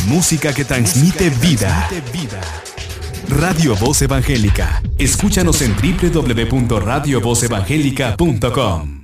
música que transmite vida. Radio Voz Evangélica. Escúchanos en www.radiovozevangelica.com.